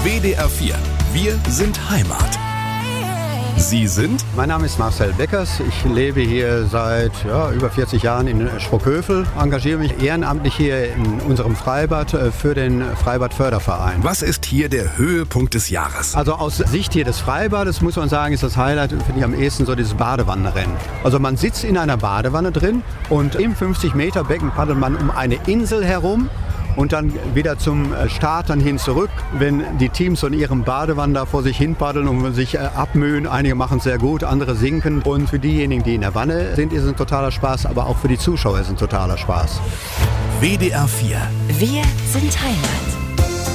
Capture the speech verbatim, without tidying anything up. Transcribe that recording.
W D R vier. Wir sind Heimat. Sie sind? Mein Name ist Marcel Beckers. Ich lebe hier seit ja, über vierzig Jahren in Sprockhövel, engagiere mich ehrenamtlich hier in unserem Freibad für den Freibad-Förderverein. Was ist hier der Höhepunkt des Jahres? Also aus Sicht hier des Freibades muss man sagen, ist das Highlight, finde ich am ehesten so dieses Badewannenrennen. Also man sitzt in einer Badewanne drin und im fünfzig Meter Becken paddelt man um eine Insel herum. Und dann wieder zum Start dann hin zurück, wenn die Teams in ihrem Badewanne da vor sich hin paddeln und sich abmühen. Einige machen es sehr gut, andere sinken. Und für diejenigen, die in der Wanne sind, ist es ein totaler Spaß, aber auch für die Zuschauer ist es ein totaler Spaß. W D R vier. Wir sind Heimat.